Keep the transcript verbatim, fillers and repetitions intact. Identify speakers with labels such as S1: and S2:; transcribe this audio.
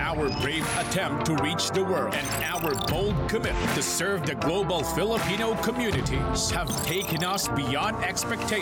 S1: Our brave attempt to reach the world and our bold commitment to serve the global Filipino communities have taken us beyond expectations.